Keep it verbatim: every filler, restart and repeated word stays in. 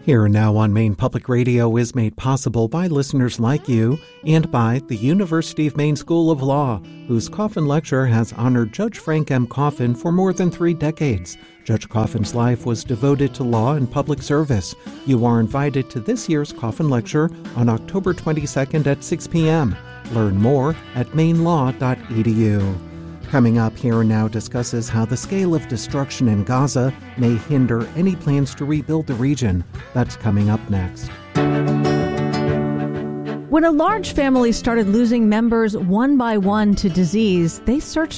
Here and Now on Maine Public Radio is made possible by listeners like you and by the University of Maine School of Law, whose Coffin Lecture has honored Judge Frank M. Coffin for more than three decades. Judge Coffin's life was devoted to law and public service. You are invited to this year's Coffin Lecture on October twenty-second at six p.m. Learn more at maine law dot e d u. Coming up, Here and Now discusses how the scale of destruction in Gaza may hinder any plans to rebuild the region. That's coming up next. When a large family started losing members one by one to disease, they searched